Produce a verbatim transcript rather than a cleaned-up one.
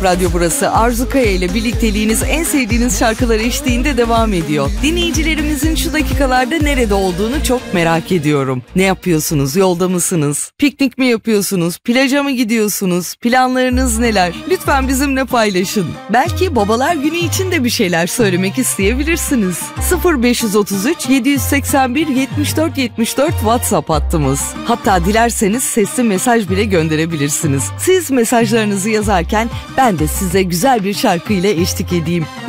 Radyo burası. Arzu Kaya ile birlikteliğiniz en sevdiğiniz şarkılar eşliğinde devam ediyor. Dinleyicilerimizin şu dakikalarda nerede olduğunu çok merak ediyorum. Ne yapıyorsunuz? Yolda mısınız? Piknik mi yapıyorsunuz? Plaja mı gidiyorsunuz? Planlarınız neler? Lütfen bizimle paylaşın. Belki babalar günü için de bir şeyler söylemek isteyebilirsiniz. sıfır beş otuz üç yedi seksen bir yetmiş dört yetmiş dört WhatsApp hattımız. Hatta dilerseniz sesli mesaj bile gönderebilirsiniz. Siz mesajlarınızı yazarken ben de size güzel bir şarkıyla eşlik edeyim.